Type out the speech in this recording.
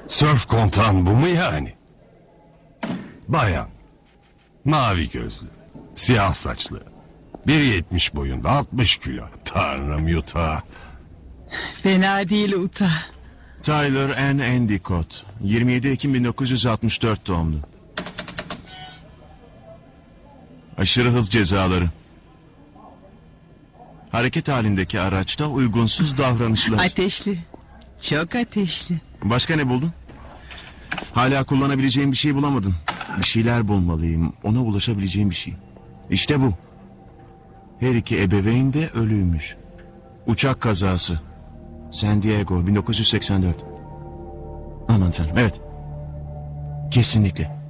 Sörf kontan bu mu yani? Bayan. Mavi gözlü. Siyah saçlı. 1,70 boyunda, 60 kilo. Tanrım Yuta. Fena değil Uta. Tyler N. Endicott, 27 Ekim 1964 doğumlu. Aşırı hız cezaları. Hareket halindeki araçta uygunsuz davranışlar. Ateşli. Çok ateşli. Başka ne buldun? Hala kullanabileceğim bir şey bulamadın. Bir şeyler bulmalıyım. Ona ulaşabileceğim bir şey. İşte bu. Her iki ebeveyn de ölüymüş. Uçak kazası. San Diego 1984. Aman tanrım, evet. Kesinlikle.